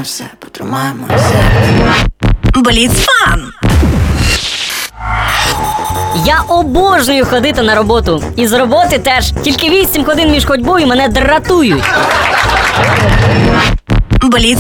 все, потримаємо все. Бліцфан! Я обожнюю ходити на роботу. І з роботи теж. Тільки 8 годин між ходьбою мене дратують. Бліцфан!